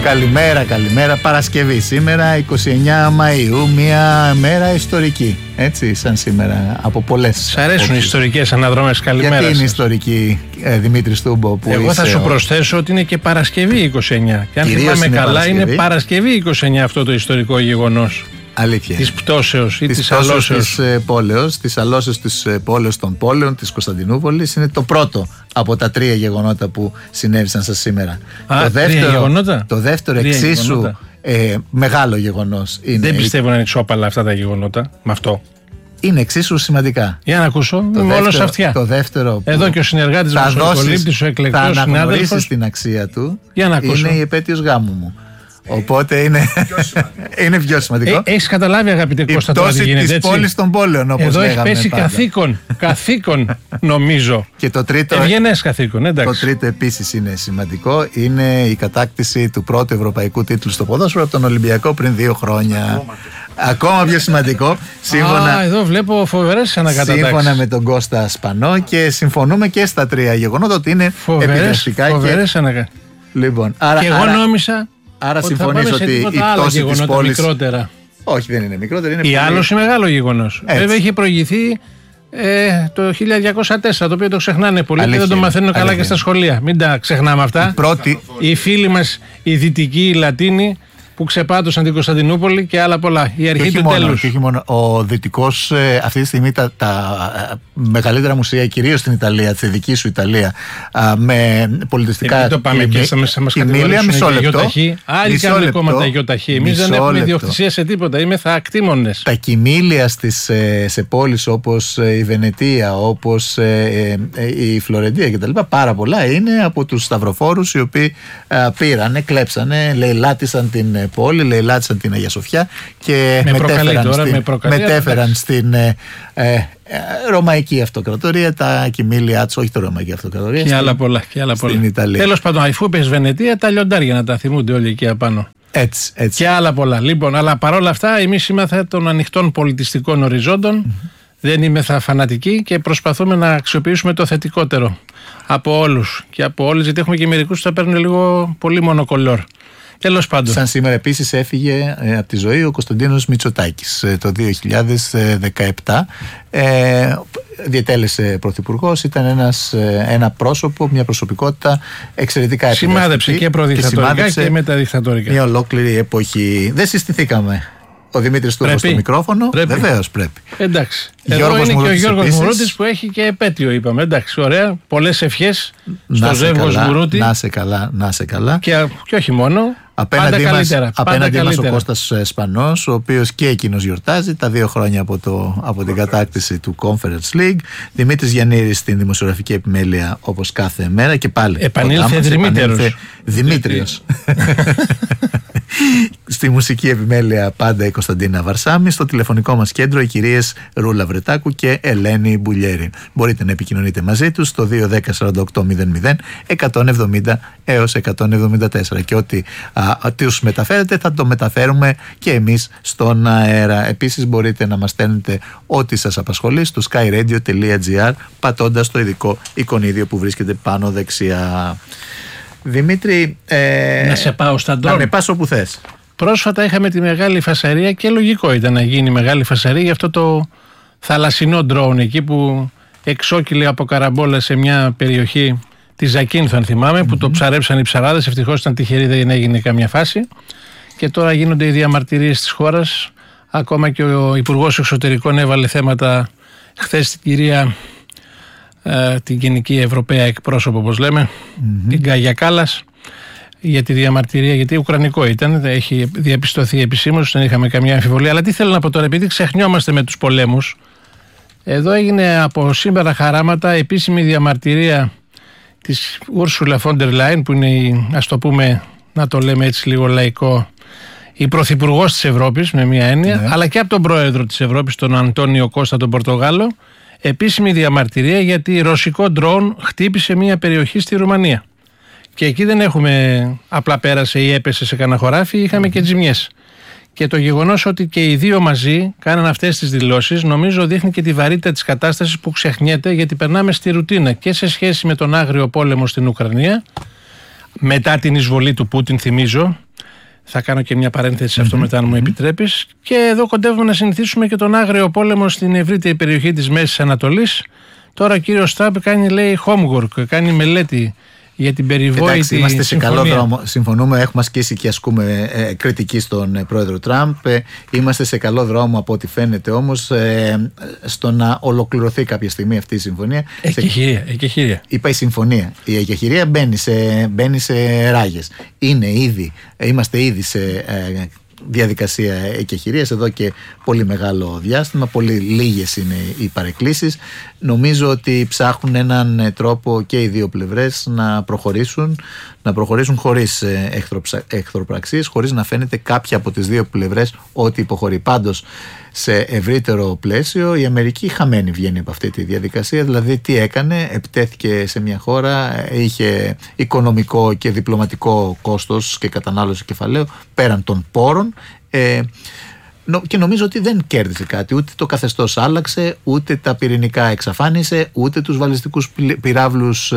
Καλημέρα. Παρασκευή σήμερα, 29 Μαΐου, μια μέρα ιστορική. Έτσι, σαν σήμερα, από πολλές. Σ' αρέσουν οι ιστορικές αναδρομές? Καλημέρα. Γιατί είναι ιστορική, Δημήτρη Στούμπο? Εγώ θα σου προσθέσω ότι είναι και Παρασκευή 29. Και αν θυμάμαι καλά, είναι Παρασκευή 29 αυτό το ιστορικό γεγονός. Αλήθεια. Της πτώσεως ή της αλώσεως της αλώσεως της πόλεως των πόλεων της Κωνσταντινούπολης. Είναι το πρώτο από τα 3 γεγονότα που συνέβησαν σας σήμερα. Το δεύτερο εξίσου μεγάλο γεγονός είναι. Δεν πιστεύω να είναι εξώπαλα αυτά τα γεγονότα με αυτό. Είναι εξίσου σημαντικά. Για να ακούσω, είμαι όλος αυτιά. Το δεύτερο. Εδώ και ο συνεργάτης μου, ο Νικολίπτης, ο εκλεκτός συνάδελφος. Θα αναγνωρίσεις την αξία του. Για να ακούσω. Είναι η επέτειος γάμου μου. Οπότε είναι πιο σημαντικό. Έχεις καταλάβει, αγαπητέ Κώστα, τώρα τι γίνεται, της πόλης των πόλεων, όπως εδώ λέγαμε. Εδώ έχει πέσει καθήκον, νομίζω. Και το τρίτο. Ευγενές καθήκον, εντάξει. Το τρίτο επίσης είναι σημαντικό. Είναι η κατάκτηση του πρώτου ευρωπαϊκού τίτλου στο ποδόσφαιρο από τον Ολυμπιακό πριν 2 χρόνια. Ακόμα πιο σημαντικό. Εδώ βλέπω φοβερές ανακατατάξεις. Σύμφωνα με τον Κώστα Σπανό, και συμφωνούμε και στα 3 γεγονότα ότι είναι επιδραστικά. Φοβερές ανακατατάξεις. Λοιπόν, και εγώ νόμιζα. Άρα συμφωνείς ότι η πτώση της πόλης. Μικρότερα. Όχι, δεν είναι μικρότερη. Είναι η άλλος είναι μεγάλο γεγονός. Βέβαια είχε προηγηθεί το 1204, το οποίο το ξεχνάνε πολλοί και δεν το μαθαίνουν καλά και στα σχολεία. Μην τα ξεχνάμε αυτά. Οι φίλοι μας, οι δυτικοί, οι Λατίνοι, που ξεπάτωσαν την Κωνσταντινούπολη και άλλα πολλά. Η αρχή του τέλους. Και όχι μόνο. Ο δυτικός, αυτή τη στιγμή τα μεγαλύτερα μουσεία, κυρίως στην Ιταλία, τη δική σου Ιταλία, με πολιτιστικά. Δεν το πάμε και μας κατηγορήσουν για γιοταχή. Άλλοι κάνουν ακόμα τα γιοταχή. Εμείς δεν έχουμε ιδιοκτησία σε τίποτα. Είμαι θα ακτήμονες. Τα κοιμήλια σε πόλεις όπως η Βενετία, όπως η Φλωρεντία κτλ. Πάρα πολλά είναι από τους σταυροφόρους οι οποίοι πήρανε, κλέψανε, λαιλάτισαν την πόλη, λαιλάτισαν την Αγία Σοφιά και μετέφεραν στην Ρωμαϊκή Αυτοκρατορία τα κοιμήλια τους, όχι το Ρωμαϊκή Αυτοκρατορία. Και άλλα πολλά. Στην Ιταλία. Τέλος πάντων, αφού είπες Βενετία, τα λιοντάρια να τα θυμούνται όλοι εκεί απάνω. Έτσι. Και άλλα πολλά. Λοιπόν, αλλά παρόλα αυτά, εμείς είμαστε των ανοιχτών πολιτιστικών οριζόντων. Δεν είμαι φανατικοί και προσπαθούμε να αξιοποιήσουμε το θετικότερο από όλους και από όλες, γιατί έχουμε και μερικούς που θα παίρνουν λίγο πολύ μονοκολόρ. Τέλος πάντων. Σαν σήμερα επίσης έφυγε από τη ζωή ο Κωνσταντίνος Μητσοτάκης το 2017. Διετέλεσε πρωθυπουργός, ήταν ένα πρόσωπο, μια προσωπικότητα εξαιρετικά επιδραστική. Σημάδεψε και προδικτατορικά και μεταδικτατορικά. Μια ολόκληρη εποχή. Δεν συστηθήκαμε. Ο Δημήτρης Τούμπος στο μικρόφωνο. Βεβαίως πρέπει. Εντάξει. Εδώ είναι και ο Γιώργος Μουρούτης που έχει και επέτειο, είπαμε. Εντάξει, ωραία. Πολλές ευχές στο ζεύγος Μουρούτη. Να σε καλά. Και όχι μόνο. Απέναντι μας ο Κώστας Σπανός, ο οποίος και εκείνος γιορτάζει τα 2 χρόνια από την κατάκτηση του Conference League. Δημήτρης Γιαννήρης στην δημοσιογραφική επιμέλεια, όπως κάθε μέρα, και πάλι επανήλθε Δημήτριος. Στη μουσική επιμέλεια πάντα η Κωνσταντίνα Βαρσάμι. Στο τηλεφωνικό μας κέντρο οι κυρίες Ρούλα Βρετάκου και Ελένη Μπουλιέρη. Μπορείτε να επικοινωνείτε μαζί τους στο 210-4800 170 έως 174 και ό,τι τους μεταφέρετε θα το μεταφέρουμε και εμείς στον αέρα. Επίσης μπορείτε να μας στέλνετε ό,τι σας απασχολεί στο skyradio.gr πατώντας το ειδικό εικονίδιο που βρίσκεται πάνω δεξιά. Δημήτρη, να σε πάω στα ντρόν. Να με πας όπου θες. Πρόσφατα είχαμε τη μεγάλη φασαρία και λογικό ήταν να γίνει μεγάλη φασαρία για αυτό το θαλασσινό ντρόν εκεί που εξόκυλε από καραμπόλα σε μια περιοχή τη Ζακίνθου, αν θυμάμαι, που το ψαρέψαν οι ψαράδες. Ευτυχώς ήταν τυχεροί, δεν έγινε καμιά φάση. Και τώρα γίνονται οι διαμαρτυρίες της χώρας. Ακόμα και ο Υπουργός Εξωτερικών έβαλε θέματα χθες την κυρία, την Γενική Ευρωπαία εκπρόσωπο, όπως λέμε, την Γκάγια Κάλλας, για τη διαμαρτυρία, γιατί ουκρανικό ήταν, έχει διαπιστωθεί επισήμως, δεν είχαμε καμία αμφιβολία. Αλλά τι θέλω να πω τώρα, επειδή ξεχνιόμαστε με τους πολέμους, εδώ έγινε από σήμερα χαράματα επίσημη διαμαρτυρία της Ούρσουλα Φόντερ Λάιν, που είναι η, ας το πούμε, να το λέμε έτσι λίγο λαϊκό, η πρωθυπουργός της Ευρώπης με μία έννοια, αλλά και από τον πρόεδρο της Ευρώπης, τον Αντώνιο Κώστα, τον Πορτογάλο, επίσημη διαμαρτυρία γιατί ρωσικό ντρόουν χτύπησε μία περιοχή στη Ρουμανία. Και εκεί δεν έχουμε απλά πέρασε ή έπεσε σε κανένα χωράφι, είχαμε και ζημιές. Και το γεγονός ότι και οι δύο μαζί κάναν αυτές τις δηλώσεις, νομίζω δείχνει και τη βαρύτητα της κατάστασης που ξεχνιέται, γιατί περνάμε στη ρουτίνα και σε σχέση με τον άγριο πόλεμο στην Ουκρανία, μετά την εισβολή του Πούτιν, θυμίζω, Θα κάνω και μια παρένθεση σε αυτό μετά, αν μου επιτρέπεις. Και εδώ κοντεύουμε να συνηθίσουμε και τον άγριο πόλεμο στην ευρύτερη περιοχή της Μέσης Ανατολής. Τώρα ο κύριος Τραμπ κάνει, λέει, homework, κάνει μελέτη για την περιβόητη. Εντάξει, είμαστε σε καλό δρόμο. Συμφωνούμε, έχουμε ασκήσει και ασκούμε κριτική στον πρόεδρο Τραμπ. Είμαστε σε καλό δρόμο από ό,τι φαίνεται όμως στο να ολοκληρωθεί κάποια στιγμή αυτή η συμφωνία. Εκεχηρία. Είπα η συμφωνία. Η εκεχηρία μπαίνει σε ράγες. Είμαστε ήδη σε διαδικασία εκεχηρίας εδώ και πολύ μεγάλο διάστημα. Πολύ λίγες είναι οι παρεκκλήσεις. Νομίζω ότι ψάχνουν έναν τρόπο και οι δύο πλευρές να προχωρήσουν χωρίς εχθροπραξίες, χωρίς να φαίνεται κάποια από τις δύο πλευρές ότι υποχωρεί. Πάντως, σε ευρύτερο πλαίσιο, η Αμερική χαμένη βγαίνει από αυτή τη διαδικασία. Δηλαδή, τι έκανε? Επιτέθηκε σε μια χώρα, είχε οικονομικό και διπλωματικό κόστος και κατανάλωση κεφαλαίου πέραν των πόρων. Και νομίζω ότι δεν κέρδισε κάτι. Ούτε το καθεστώς άλλαξε, ούτε τα πυρηνικά εξαφάνισε, ούτε τους βαλιστικούς πυράβλους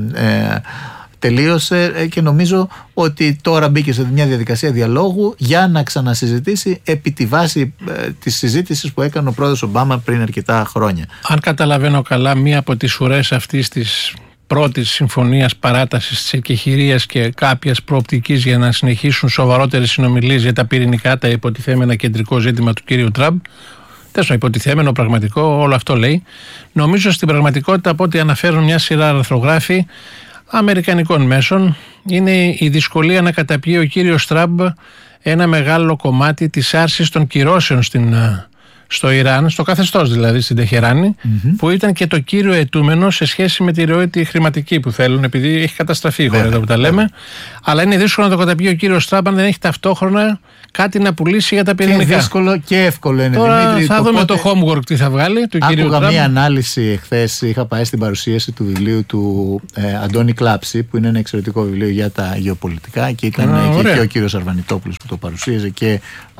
τελείωσε, και νομίζω ότι τώρα μπήκε σε μια διαδικασία διαλόγου για να ξανασυζητήσει επί τη βάση της συζήτησης που έκανε ο πρόεδρος Ομπάμα πριν αρκετά χρόνια. Αν καταλαβαίνω καλά, μία από τις ουρές αυτής της πρώτης συμφωνίας παράτασης της εκεχηρίας και κάποιας προοπτικής για να συνεχίσουν σοβαρότερες συνομιλίες για τα πυρηνικά, τα υποτιθέμενα κεντρικό ζήτημα του κύριου Τραμπ, υποτιθέμενο, πραγματικό, όλο αυτό λέει. Νομίζω στην πραγματικότητα, από ό,τι αναφέρουν μια σειρά αρθρογράφοι αμερικανικών μέσων, είναι η δυσκολία να καταπιεί ο κύριος Τραμπ ένα μεγάλο κομμάτι της άρσης των κυρώσεων στο Ιράν, στο καθεστώς δηλαδή, στην Τεχεράνη, που ήταν και το κύριο αιτούμενο σε σχέση με τη ροή τη χρηματική που θέλουν, επειδή έχει καταστραφεί η χώρα εδώ που τα λέμε. Αλλά είναι δύσκολο να το καταπιεί ο κύριος Τραμπ αν δεν έχει ταυτόχρονα κάτι να πουλήσει για τα πυρηνικά. Και δύσκολο και εύκολο είναι, τώρα, Δημήτρη. Θα δούμε το homework τι θα βγάλει του κύριου Τραμπ. Άκουγα μία ανάλυση εχθές, είχα πάει στην παρουσίαση του βιβλίου του Αντώνη Κλάψη, που είναι ένα εξαιρετικό βιβλίο για τα γεωπολιτικά, και ήταν και ο κύριος Αρβανιτόπουλος που το παρουσίαζε και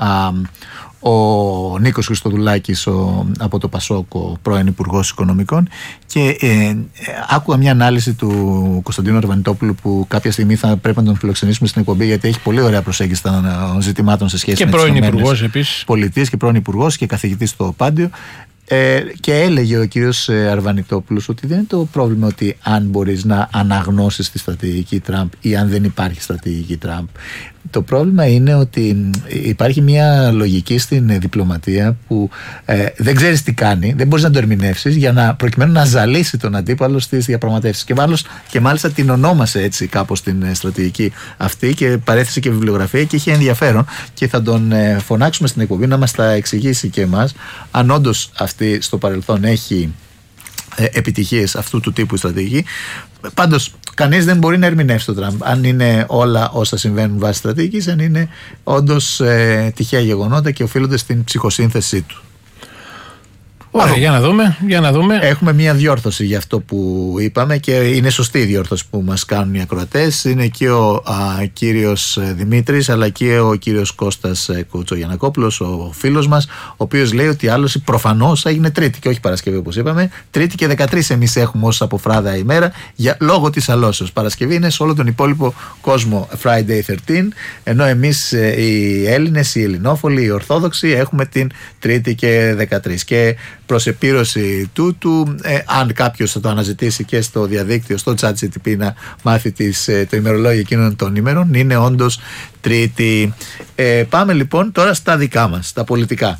ο Νίκος Χριστοδουλάκης από το ΠΑΣΟΚ, ο πρώην Υπουργός Οικονομικών, και άκουγα μια ανάλυση του Κωνσταντίνου Αρβανιτόπουλου, που κάποια στιγμή θα πρέπει να τον φιλοξενήσουμε στην εκπομπή, γιατί έχει πολύ ωραία προσέγγιση των ζητημάτων σε σχέση με τις ΗΠΑ, και πρώην Υπουργός και καθηγητής στο Πάντιο. Και έλεγε ο κύριος Αρβανιτόπουλος ότι δεν είναι το πρόβλημα ότι αν μπορείς να αναγνώσεις τη στρατηγική Τραμπ ή αν δεν υπάρχει στρατηγική Τραμπ. Το πρόβλημα είναι ότι υπάρχει μια λογική στην διπλωματία που δεν ξέρεις τι κάνει, δεν μπορείς να το ερμηνεύσεις προκειμένου να ζαλίσει τον αντίπαλο στις διαπραγματεύσεις. Και μάλιστα την ονόμασε έτσι κάπως την στρατηγική αυτή και παρέθεσε και βιβλιογραφία, και είχε ενδιαφέρον, και θα τον φωνάξουμε στην εκπομπή να μας τα εξηγήσει και εμάς αν όντως αυτή στο παρελθόν έχει επιτυχίες αυτού του τύπου η στρατηγική. Πάντως, κανείς δεν μπορεί να ερμηνεύσει τον Τραμπ αν είναι όλα όσα συμβαίνουν βάσει στρατηγικής, αν είναι όντως τυχαία γεγονότα και οφείλονται στην ψυχοσύνθεσή του. Ωραία, για να δούμε. Έχουμε μια διόρθωση για αυτό που είπαμε, και είναι σωστή η διόρθωση που μας κάνουν οι ακροατές. Είναι και ο κύριος Δημήτρης, αλλά και ο κύριος Κώστας Κουτσογιαννακόπουλος, ο φίλος μας, ο οποίος λέει ότι η άλωση προφανώς έγινε Τρίτη και όχι Παρασκευή, όπως είπαμε. Τρίτη και 13 εμείς έχουμε ως αποφράδα ημέρα λόγω της αλώσεως. Παρασκευή είναι σε όλο τον υπόλοιπο κόσμο Friday 13, ενώ εμείς οι Έλληνες, οι Ελληνόφολοι, οι Ορθόδοξοι έχουμε την Τρίτη και 13. Και προς επίρρωση τούτου, αν κάποιος θα το αναζητήσει και στο διαδίκτυο, στο ChatGPT, να μάθει το ημερολόγιο εκείνων των ημερών, είναι όντως Τρίτη. Πάμε λοιπόν τώρα στα δικά μας, τα πολιτικά.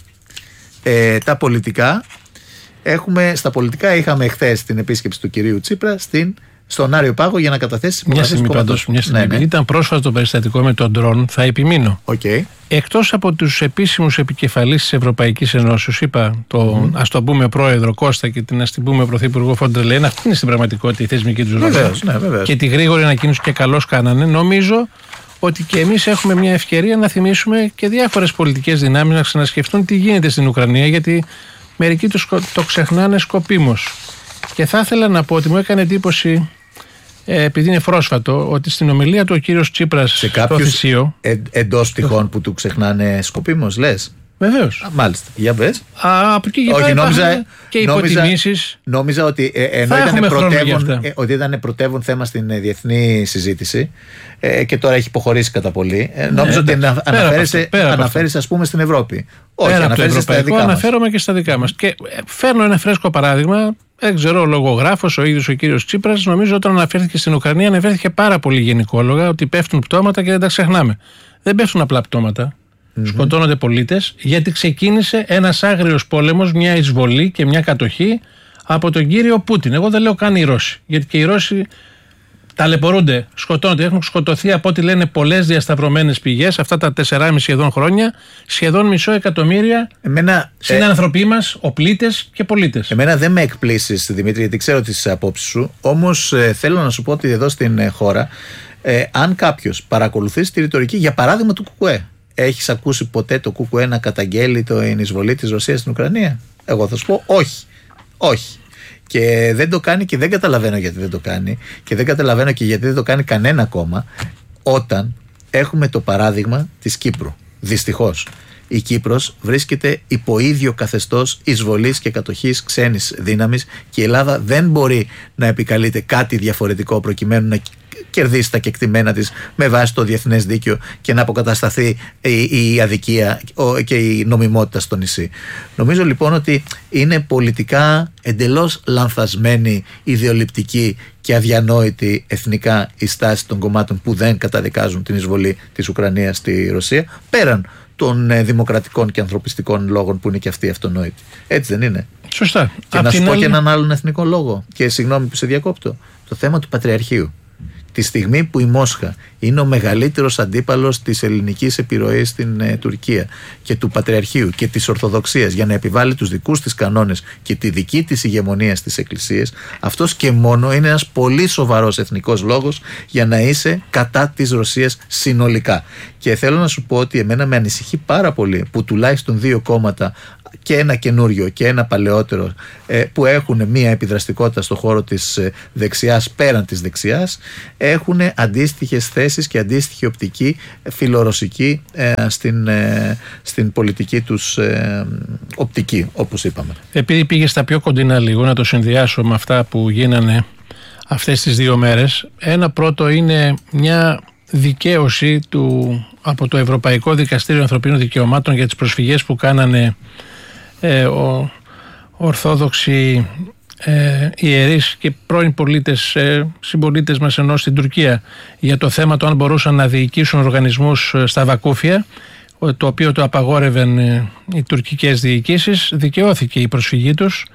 Στα πολιτικά είχαμε χθες την επίσκεψη του κυρίου Τσίπρα στον Άριο Πάγο για να καταθέσει προτάσεις του κόμματος. Ήταν πρόσφατο το περιστατικό με τον ντρόν, θα επιμείνω. Εκτός από τους επίσημους επικεφαλείς της Ευρωπαϊκής Ενώσεως, είπα ας το πούμε πρόεδρο Κώστα και την πούμε πρωθυπουργό Φόντερ Λάιεν, αυτή είναι στην πραγματικότητα η θεσμική τους ρόλη. Και τη γρήγορη ανακοίνωση και καλώς κάνανε. Νομίζω ότι και εμείς έχουμε μια ευκαιρία να θυμίσουμε και διάφορες πολιτικές δυνάμεις να ξανασκεφτούν τι γίνεται στην Ουκρανία, γιατί μερικοί το ξεχνάνε σκοπίμως. Και θα ήθελα να πω ότι μου έκανε εντύπωση, επειδή είναι πρόσφατο, ότι στην ομιλία του ο κύριος Τσίπρας σε κάποιους εντός τυχών που του ξεχνάνε σκοπίμως, λες? Βεβαίως. Μάλιστα. Για πες. Από εκεί και πέρα και υποτιμήσεις. Νόμιζα ότι ενώ ήταν πρωτεύον θέμα στην διεθνή συζήτηση και τώρα έχει υποχωρήσει κατά πολύ, νόμιζα ότι αναφέρεις ας πούμε στην Ευρώπη. Όχι, πέρα από το ευρωπαϊκό, αναφέρομαι και στα δικά μας. Και φέρνω ένα φρέσκο παράδειγμα. Δεν ξέρω, ο λογογράφος, ο ίδιος ο κύριος Τσίπρας, νομίζω όταν αναφέρθηκε στην Ουκρανία, αναφέρθηκε πάρα πολύ γενικόλογα ότι πέφτουν πτώματα και δεν τα ξεχνάμε. Δεν πέφτουν απλά πτώματα. Σκοτώνονται πολίτες, γιατί ξεκίνησε ένας άγριος πόλεμος, μια εισβολή και μια κατοχή από τον κύριο Πούτιν. Εγώ δεν λέω καν οι Ρώσοι, γιατί και οι Ρώσοι ταλαιπωρούνται, σκοτώνονται. Έχουν σκοτωθεί από ό,τι λένε πολλές διασταυρωμένες πηγές αυτά τα 4,5 σχεδόν χρόνια, σχεδόν 500.000 συνανθρωποί μας, οπλίτες και πολίτες. Εμένα δεν με εκπλήσεις, Δημήτρη, γιατί ξέρω τις απόψεις σου, όμως θέλω να σου πω ότι εδώ στην χώρα, αν κάποιος παρακολουθήσει τη ρητορική, για παράδειγμα του ΚΚΕ, έχεις ακούσει ποτέ το ΚΚΕ να καταγγέλει την εισβολή της Ρωσίας στην Ουκρανία? Εγώ θα σου πω όχι. Και δεν το κάνει και δεν καταλαβαίνω γιατί δεν το κάνει, και δεν καταλαβαίνω και γιατί δεν το κάνει κανένα κόμμα, όταν έχουμε το παράδειγμα της Κύπρου. Δυστυχώς η Κύπρος βρίσκεται υπό ίδιο καθεστώς εισβολής και κατοχής ξένης δύναμης και η Ελλάδα δεν μπορεί να επικαλείται κάτι διαφορετικό προκειμένου να κερδίσει τα κεκτημένα της με βάση το διεθνές δίκαιο και να αποκατασταθεί η αδικία και η νομιμότητα στο νησί. Νομίζω λοιπόν ότι είναι πολιτικά εντελώς λανθασμένη, ιδεολειπτική και αδιανόητη εθνικά η στάση των κομμάτων που δεν καταδικάζουν την εισβολή της Ουκρανίας στη Ρωσία, πέραν των δημοκρατικών και ανθρωπιστικών λόγων που είναι και αυτοί αυτονόητοι. Έτσι δεν είναι? Σωστά. Και να σου πω και έναν άλλον εθνικό λόγο, και συγγνώμη που σε διακόπτω, το θέμα του Πατριαρχείου. Τη στιγμή που η Μόσχα είναι ο μεγαλύτερος αντίπαλος της ελληνικής επιρροής στην Τουρκία και του Πατριαρχείου και της Ορθοδοξίας για να επιβάλλει τους δικούς της κανόνες και τη δική της ηγεμονία στις εκκλησίες, αυτός και μόνο είναι ένας πολύ σοβαρός εθνικός λόγος για να είσαι κατά της Ρωσίας συνολικά. Και θέλω να σου πω ότι εμένα με ανησυχεί πάρα πολύ που τουλάχιστον δύο κόμματα, και ένα καινούριο και ένα παλαιότερο, που έχουν μία επιδραστικότητα στο χώρο της δεξιάς πέραν της δεξιάς, έχουν αντίστοιχες θέσεις και αντίστοιχη οπτική φιλορωσική στην πολιτική τους οπτική, όπως είπαμε. Επειδή πήγε στα πιο κοντινά λίγο, να το συνδυάσω με αυτά που γίνανε αυτές τις 2 μέρες. Ένα πρώτο είναι μια δικαίωση από το Ευρωπαϊκό Δικαστήριο Ανθρωπίνων Δικαιωμάτων για τις προσφυγές που κάνανε ορθόδοξοι ιερείς και πρώην πολίτες, συμπολίτες μας ενώ στην Τουρκία, για το θέμα το αν μπορούσαν να διοικήσουν οργανισμούς στα Βακούφια, το οποίο το απαγόρευαν οι τουρκικές διοικήσεις. Δικαιώθηκε η προσφυγή τους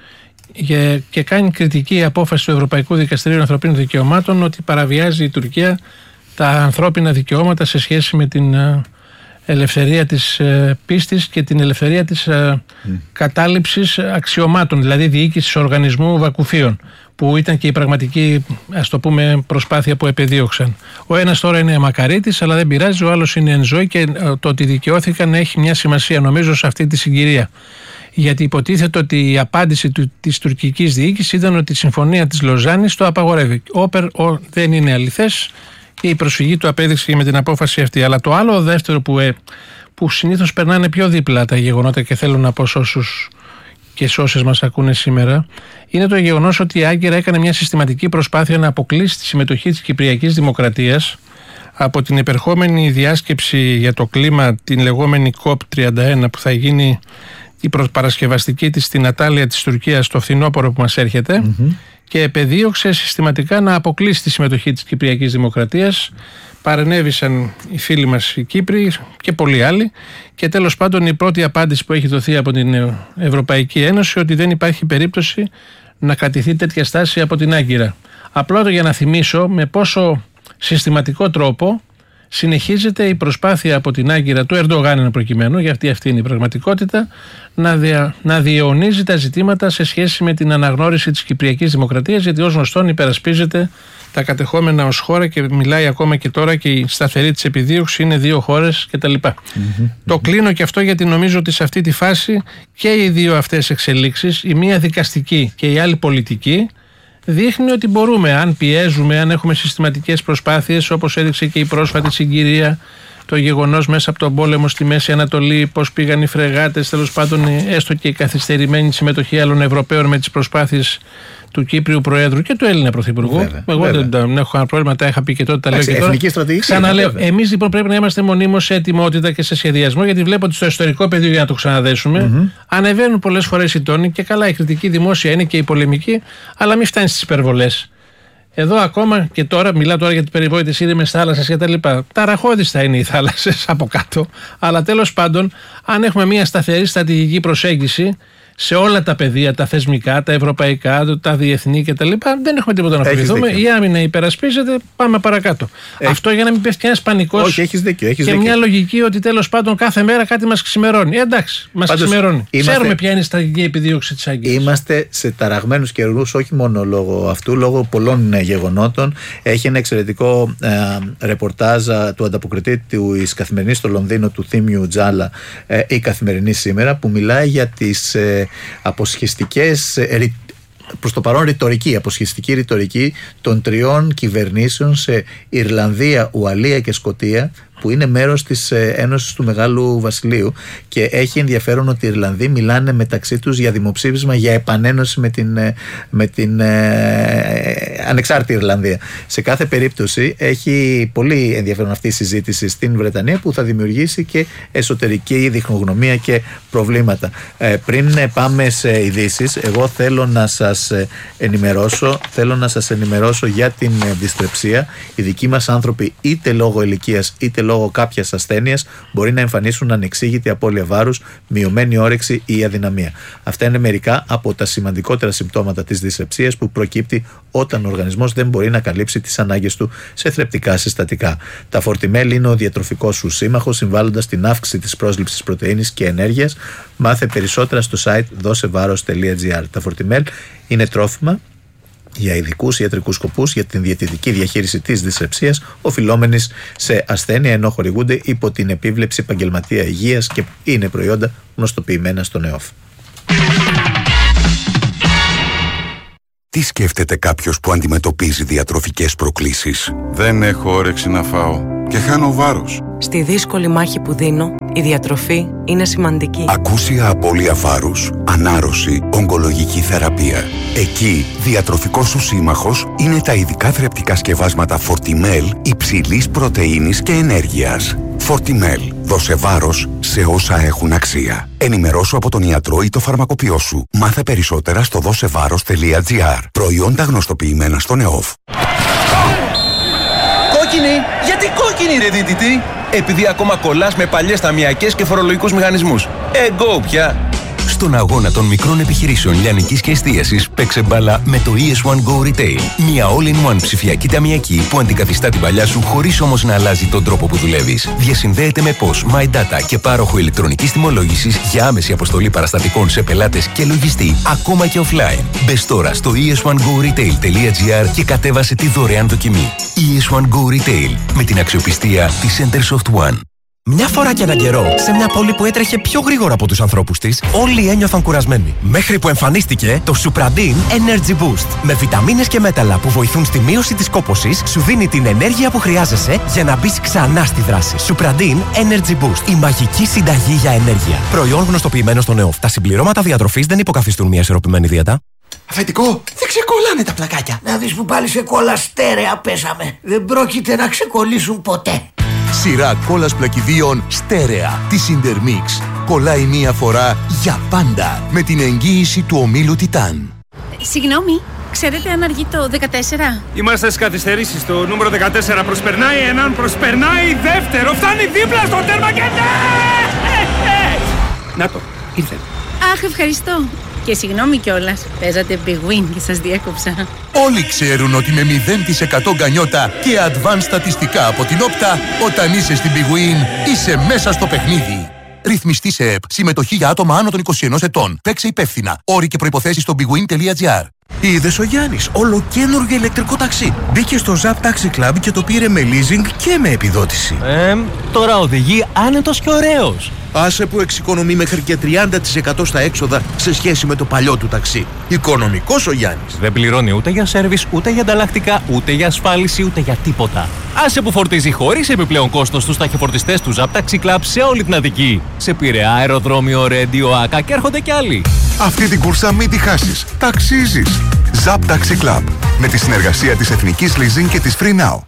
και κάνει κριτική η απόφαση του Ευρωπαϊκού Δικαστηρίου Ανθρωπίνων Δικαιωμάτων ότι παραβιάζει η Τουρκία τα ανθρώπινα δικαιώματα σε σχέση με την ελευθερία της πίστης και την ελευθερία της κατάληψης αξιωμάτων, δηλαδή διοίκησης οργανισμού βακουφίων, που ήταν και η πραγματική, ας το πούμε, προσπάθεια που επεδίωξαν. Ο ένας τώρα είναι μακαρίτης, αλλά δεν πειράζει, ο άλλος είναι εν ζωή, και το ότι δικαιώθηκαν έχει μια σημασία νομίζω σε αυτή τη συγκυρία. Γιατί υποτίθεται ότι η απάντηση της τουρκικής διοίκησης ήταν ότι η συμφωνία της Λοζάνης το απαγορεύει. Δεν είναι αληθές. Και η προσφυγή του απέδειξε και με την απόφαση αυτή. Αλλά το άλλο δεύτερο που συνήθως περνάνε πιο δίπλα τα γεγονότα, και θέλω να πω σε όσους και σε όσες μας ακούνε σήμερα, είναι το γεγονός ότι η Άγκυρα έκανε μια συστηματική προσπάθεια να αποκλείσει τη συμμετοχή της Κυπριακής Δημοκρατίας από την επερχόμενη διάσκεψη για το κλίμα, την λεγόμενη COP31, που θα γίνει η προπαρασκευαστική της στην Ατάλεια της Τουρκίας το φθινόπωρο που μας έρχεται. Και επεδίωξε συστηματικά να αποκλείσει τη συμμετοχή της Κυπριακής Δημοκρατίας. Παρενέβησαν οι φίλοι μας οι Κύπροι και πολλοί άλλοι, και τέλος πάντων η πρώτη απάντηση που έχει δοθεί από την Ευρωπαϊκή Ένωση ότι δεν υπάρχει περίπτωση να κρατηθεί τέτοια στάση από την Άγκυρα. Απλά για να θυμίσω με πόσο συστηματικό τρόπο συνεχίζεται η προσπάθεια από την Άγκυρα του Ερντογάν προκειμένου, γιατί αυτή είναι η πραγματικότητα, να διαιωνίζει τα ζητήματα σε σχέση με την αναγνώριση της Κυπριακής Δημοκρατίας, γιατί ως γνωστόν υπερασπίζεται τα κατεχόμενα ως χώρα και μιλάει ακόμα και τώρα, και η σταθερή της επιδίωξη είναι 2 χώρες κτλ. Το κλείνω και αυτό, γιατί νομίζω ότι σε αυτή τη φάση και οι δύο αυτές εξελίξεις, η μία δικαστική και η άλλη πολιτική, δείχνει ότι μπορούμε, αν πιέζουμε, αν έχουμε συστηματικές προσπάθειες, όπως έδειξε και η πρόσφατη συγκυρία το γεγονός μέσα από τον πόλεμο στη Μέση Ανατολή, πώς πήγαν οι φρεγάτες, τέλος πάντων, έστω και η καθυστερημένη συμμετοχή άλλων Ευρωπαίων με τις προσπάθειες του Κύπριου Προέδρου και του Έλληνα Πρωθυπουργού. Εγώ δεν έχω κανένα πρόβλημα, τα είχα πει και τότε, τα λέω και τώρα. Εθνική στρατηγική. Ξαναλέω, εμείς λοιπόν πρέπει να είμαστε μονίμως σε ετοιμότητα και σε σχεδιασμό, γιατί βλέπω ότι στο ιστορικό πεδίο, για να το ξαναδέσουμε, ανεβαίνουν πολλές φορές οι τόνοι και καλά, η κριτική δημόσια είναι και η πολεμική, αλλά μην φτάνει στις υπερβολές. Εδώ ακόμα και τώρα, μιλάω τώρα για τις περιβόητες ήρεμες θάλασσες και τα λοιπά. Ταραχώδεις θα είναι οι θάλασσες από κάτω. Αλλά τέλος πάντων, αν έχουμε μια σταθερή στρατηγική προσέγγιση σε όλα τα πεδία, τα θεσμικά, τα ευρωπαϊκά, τα διεθνή κτλ., δεν έχουμε τίποτα να φοβηθούμε. Η άμυνα υπερασπίζεται, πάμε παρακάτω. Αυτό για να μην πέφτει ένας πανικός. Όχι, έχεις δίκιο. Και μια λογική ότι τέλος πάντων κάθε μέρα κάτι μας ξημερώνει. Εντάξει, μας ξημερώνει. Ξέρουμε ποια είναι η στρατηγική επιδίωξη της Άγκυρας. Είμαστε σε ταραγμένους καιρούς, όχι μόνο λόγω αυτού, λόγω πολλών γεγονότων. Έχει ένα εξαιρετικό ρεπορτάζ του ανταποκριτή της Καθημερινής στο Λονδίνο, του Θήμιου Τζάλα, η Καθημερινή σήμερα, που μιλάει για τις αποσχιστικές, προς το παρόν αποσχιστική ρητορική των 3 κυβερνήσεων σε Ιρλανδία, Ουαλία και Σκωτία, που είναι μέρος της Ένωσης του Μεγάλου Βασιλείου, και έχει ενδιαφέρον ότι οι Ιρλανδοί μιλάνε μεταξύ τους για δημοψήφισμα για επανένωση με την ανεξάρτητη Ιρλανδία. Σε κάθε περίπτωση έχει πολύ ενδιαφέρον αυτή η συζήτηση στην Βρετανία, που θα δημιουργήσει και εσωτερική διχνογνωμία και προβλήματα. Πριν πάμε σε ειδήσεις, εγώ θέλω να σας ενημερώσω για την δυστρεψία. Οι δικοί μας άνθρωποι, είτε λόγω ηλικίας είτε λόγω κάποιας ασθένειας, μπορεί να εμφανίσουν ανεξήγητη απώλεια βάρους, μειωμένη όρεξη ή αδυναμία. Αυτά είναι μερικά από τα σημαντικότερα συμπτώματα της δυσρεψίας, που προκύπτει όταν ο οργανισμός δεν μπορεί να καλύψει τις ανάγκες του σε θρεπτικά συστατικά. Τα Fortimel είναι ο διατροφικός σου σύμμαχος, συμβάλλοντας στην αύξηση της πρόσληψης πρωτεΐνης και ενέργειας. Μάθε περισσότερα στο site dosevaros.gr. Τα Fortimel είναι τρόφιμα για ειδικούς ιατρικούς σκοπούς για την διαιτητική διαχείριση της δυσρεψίας, οφειλόμενης σε ασθένεια, ενώ χορηγούνται υπό την επίβλεψη επαγγελματία υγείας και είναι προϊόντα γνωστοποιημένα στον ΕΟΦ. Τι σκέφτεται κάποιος που αντιμετωπίζει διατροφικές προκλήσεις? Δεν έχω όρεξη να φάω και χάνω βάρος. Στη δύσκολη μάχη που δίνω, η διατροφή είναι σημαντική. Ακούσια απώλεια βάρους, ανάρρωση, ογκολογική θεραπεία. Εκεί, διατροφικός σου σύμμαχος είναι τα ειδικά θρεπτικά σκευάσματα Fortimel υψηλής πρωτεΐνης και ενέργειας. Fortimel. Δώσε βάρος σε όσα έχουν αξία. Ενημερώσου από τον ιατρό ή το φαρμακοποιό σου. Μάθε περισσότερα στο dosevaros.gr. Προϊόντα γνωστοποιημένα στον ΕΟΦ. Κόκκινη! Γιατί κόκκινη, ρε δίτητη? Επειδή ακόμα κολλάς με παλιές ταμιακές και φορολογικούς μηχανισμούς. Go πια! Στον αγώνα των μικρών επιχειρήσεων λιανικής και εστίασης, παίξε μπάλα με το ES1 Go Retail. Μια all-in-one ψηφιακή ταμιακή που αντικαθιστά την παλιά σου χωρίς όμως να αλλάζει τον τρόπο που δουλεύεις. Διασυνδέεται με POS, My Data και πάροχο ηλεκτρονικής τιμολόγησης για άμεση αποστολή παραστατικών σε πελάτες και λογιστή, ακόμα και offline. Μπες τώρα στο es1goretail.gr και κατέβασε τη δωρεάν δοκιμή. ES1 Go Retail, με την αξιοπιστία της Centersoft One. Μια φορά και έναν καιρό, σε μια πόλη που έτρεχε πιο γρήγορα από τους ανθρώπους της, όλοι ένιωθαν κουρασμένοι. Μέχρι που εμφανίστηκε το Supradin Energy Boost. Με βιταμίνες και μέταλλα που βοηθούν στη μείωση της κόπωσης, σου δίνει την ενέργεια που χρειάζεσαι για να μπεις ξανά στη δράση. Supradin Energy Boost. Η μαγική συνταγή για ενέργεια. Προϊόν γνωστοποιημένο στον ΕΟΦ. Τα συμπληρώματα διατροφής δεν υποκαθιστούν μια ισορροπημένη δίαιτα. Αφεντικό, δεν ξεκολλάνε τα πλακάκια. Να δεις που πάλι σε κόλλα στέρεα πέσαμε. Δεν πρόκειται να ξεκολλήσουν ποτέ. Σειρά κόλλας πλακιδίων στέρεα της Intermix. Κολλάει μία φορά για πάντα με την εγγύηση του ομίλου Τιτάν. Συγγνώμη, ξέρετε αν αργεί το 14? Είμαστε στις καθυστερήσεις. Το νούμερο 14 προσπερνάει έναν, προσπερνάει δεύτερο, φτάνει δίπλα στο τέρμα και Να το, ήρθε. Αχ, ευχαριστώ. Και συγγνώμη κιόλας, παίζατε Big Win και σας διέκοψα. Όλοι ξέρουν ότι με 0% γκανιότα και advanced στατιστικά από την Όπτα, όταν είσαι στην Big Win, είσαι μέσα στο παιχνίδι. Ρυθμιστή σε ΕΠ. Συμμετοχή για άτομα άνω των 21 ετών. Παίξε υπεύθυνα. Όροι και προϋποθέσεις στο bigwin.gr. Είδες ο Γιάννης, ολοκαίνουργιο ηλεκτρικό ταξί. Μπήκε στο Zap Taxi Club και το πήρε με leasing και με επιδότηση. Τώρα οδηγεί άνετος και ωραίος. Άσε που εξοικονομεί μέχρι και 30% στα έξοδα σε σχέση με το παλιό του ταξί. Οικονομικός ο Γιάννης. Δεν πληρώνει ούτε για σέρβις, ούτε για ανταλλακτικά, ούτε για ασφάλιση, ούτε για τίποτα. Άσε που φορτίζει χωρίς επιπλέον κόστος στους ταχυφορτιστές του Zap Taxi Club σε όλη την Αττική. Σε Πειραιά, αεροδρόμιο, Ρέντιο, Άκα και έρχονται κι άλλοι. Αυτή την κούρσα μην τη χάσεις. Ταξίζεις. Zap Taxi Club. Με τη συνεργασία της Εθνικής Leasing και της Free Now.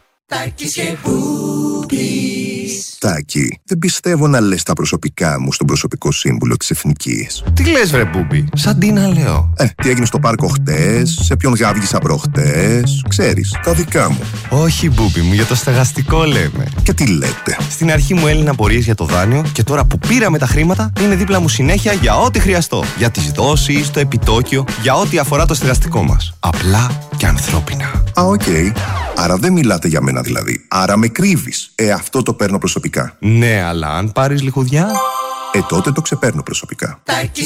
Τάκη, δεν πιστεύω να λες τα προσωπικά μου στον προσωπικό σύμβουλο της Εθνικής. Τι λες βρε Μπούμπι, σαν τι να λέω. Τι έγινε στο πάρκο χτες, σε ποιον γάβγισα προχτές, ξέρεις, τα δικά μου. Όχι Μπούμπι μου, για το στεγαστικό λέμε. Και τι λέτε. Στην αρχή μου έλυναν απορίες για το δάνειο και τώρα που πήραμε τα χρήματα είναι δίπλα μου συνέχεια για ό,τι χρειαστώ. Για τις δόσεις, το επιτόκιο, για ό,τι αφορά το στεγαστικό μας. Απλά και ανθρώπινα. Οκ. Άρα δεν μιλάτε για μένα δηλαδή. Άρα με κρύβεις. Αυτό το παίρνω προσωπικά. Ναι, αλλά αν πάρεις λιχουδιά... τότε το ξεπαίρνω προσωπικά.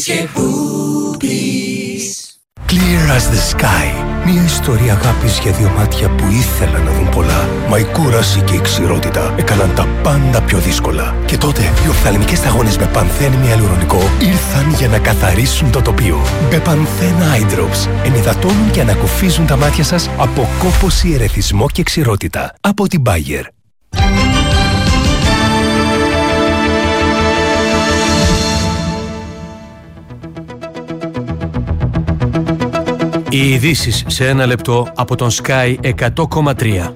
Clear as the sky. Μια ιστορία αγάπης για δύο μάτια που ήθελαν να δουν πολλά. Μα η κούραση και η ξηρότητα έκαναν τα πάντα πιο δύσκολα. Και τότε οι οφθαλμικές σταγόνες με πανθέν υαλουρονικό ήρθαν για να καθαρίσουν το τοπίο. Μπεπανθέν Eye Drops ενυδατώνουν και ανακουφίζουν τα μάτια σας από κόπωση, ερεθισμό και ξηρότητα. Από την Bayer. Οι ειδήσεις σε ένα λεπτό από τον Sky 100,3.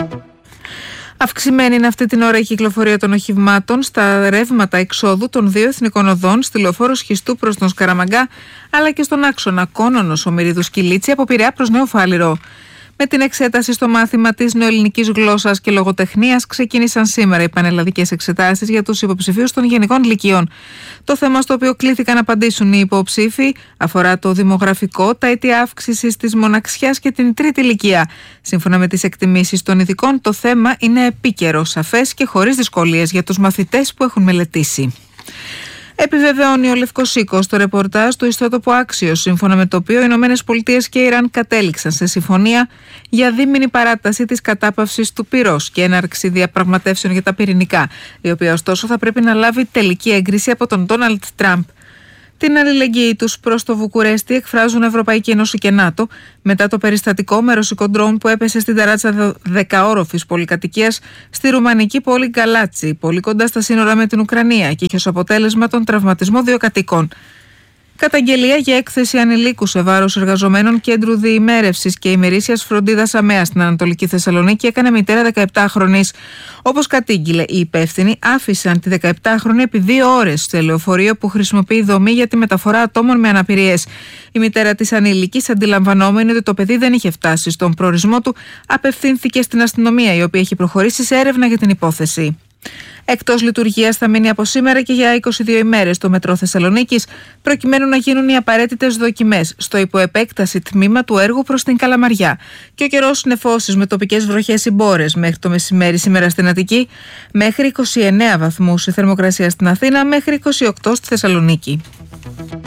Αυξημένη είναι αυτή την ώρα η κυκλοφορία των οχημάτων στα ρεύματα εξόδου των δύο εθνικών οδών, στη λεωφόρο Σχιστού προς τον Σκαραμαγκά, αλλά και στον άξονα Κόνονος Ομηρίδου Κιλίτσι από Πειραιά προς Νέο Φάληρο. Με την εξέταση στο μάθημα της νεοελληνικής γλώσσας και λογοτεχνίας ξεκίνησαν σήμερα οι πανελλαδικές εξετάσεις για τους υποψηφίους των γενικών λυκειών. Το θέμα στο οποίο κλήθηκαν να απαντήσουν οι υποψήφοι αφορά το δημογραφικό, τα αίτια αύξησης της μοναξιάς και την τρίτη ηλικία. Σύμφωνα με τις εκτιμήσεις των ειδικών, το θέμα είναι επίκαιρο, σαφές και χωρίς δυσκολίες για τους μαθητές που έχουν μελετήσει. Επιβεβαιώνει ο Λευκός Οίκος στο ρεπορτάζ του ιστότοπου Άξιος, σύμφωνα με το οποίο οι ΗΠΑ και η Ιράν κατέληξαν σε συμφωνία για δίμηνη παράταση της κατάπαυσης του πυρός και έναρξη διαπραγματεύσεων για τα πυρηνικά, η οποία ωστόσο θα πρέπει να λάβει τελική έγκριση από τον Ντόναλντ Τραμπ. Την αλληλεγγύη τους προς το Βουκουρέστι εκφράζουν Ευρωπαϊκή Ένωση και ΝΑΤΟ μετά το περιστατικό με ρωσικό ντρόουν που έπεσε στην ταράτσα 10όροφης πολυκατοικίας στη ρουμανική πόλη Γκαλάτσι, πολύ κοντά στα σύνορα με την Ουκρανία, και είχε ως αποτέλεσμα τον τραυματισμό 2 κατοίκων. Καταγγελία για έκθεση ανηλίκου σε βάρος εργαζομένων κέντρου διημέρευσης και ημερήσιας φροντίδας ΑΜΕΑ στην Ανατολική Θεσσαλονίκη έκανε μητέρα 17χρονης. Όπως κατήγγειλε, οι υπεύθυνοι άφησαν τη 17χρονη επί 2 ώρες σε λεωφορείο που χρησιμοποιεί δομή για τη μεταφορά ατόμων με αναπηρίες. Η μητέρα της ανηλίκης, αντιλαμβανόμενη ότι το παιδί δεν είχε φτάσει στον προορισμό του, απευθύνθηκε στην αστυνομία, η οποία έχει προχωρήσει σε έρευνα για την υπόθεση. Εκτός λειτουργίας θα μείνει από σήμερα και για 22 ημέρες το Μετρό Θεσσαλονίκης, προκειμένου να γίνουν οι απαραίτητες δοκιμές στο υποεπέκταση τμήμα του έργου προς την Καλαμαριά. Και ο καιρός νεφώσεις με τοπικές βροχές ή μπόρες μέχρι το μεσημέρι σήμερα στην Αττική, μέχρι 29 βαθμούς η θερμοκρασία στην Αθήνα, μέχρι 28 στη Θεσσαλονίκη.